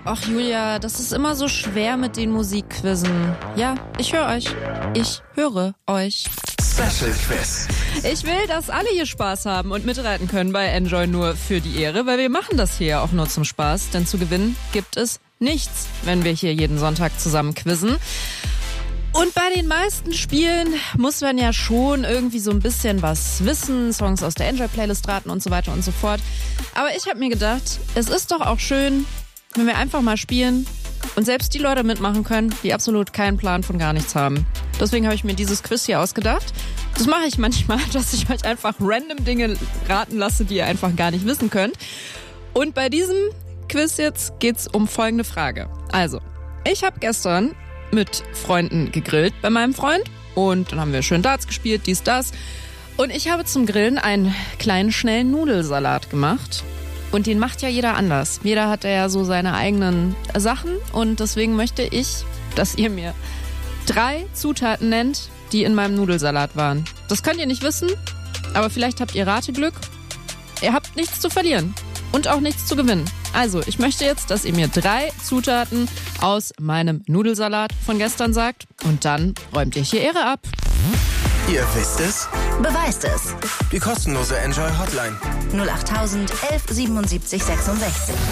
Ach Julia, das ist immer so schwer mit den Musikquizzen. Ja, ich höre euch. Ich höre euch. Special Quiz. Ich will, dass alle hier Spaß haben und mitreiten können bei Enjoy nur für die Ehre, weil wir machen das hier auch nur zum Spaß, denn zu gewinnen gibt es nichts, wenn wir hier jeden Sonntag zusammen quizzen. Und bei den meisten Spielen muss man ja schon irgendwie so ein bisschen was wissen, Songs aus der Enjoy-Playlist raten und so weiter und so fort. Aber ich habe mir gedacht, es ist doch auch schön, wenn wir einfach mal spielen und selbst die Leute mitmachen können, die absolut keinen Plan von gar nichts haben. Deswegen habe ich mir dieses Quiz hier ausgedacht. Das mache ich manchmal, dass ich euch einfach random Dinge raten lasse, die ihr einfach gar nicht wissen könnt. Und bei diesem Quiz jetzt geht's um folgende Frage. Also, ich habe gestern mit Freunden gegrillt bei meinem Freund und dann haben wir schön Darts gespielt, dies, das. Und ich habe zum Grillen einen kleinen, schnellen Nudelsalat gemacht. Und den macht ja jeder anders. Jeder hat ja so seine eigenen Sachen und deswegen möchte ich, dass ihr mir 3 Zutaten nennt, die in meinem Nudelsalat waren. Das könnt ihr nicht wissen, aber vielleicht habt ihr Rateglück. Ihr habt nichts zu verlieren und auch nichts zu gewinnen. Also, ich möchte jetzt, dass ihr mir 3 Zutaten aus meinem Nudelsalat von gestern sagt und dann räumt ihr hier Ehre ab. Ihr wisst es? Beweist es. Die kostenlose Enjoy Hotline. 08000 11 77 66.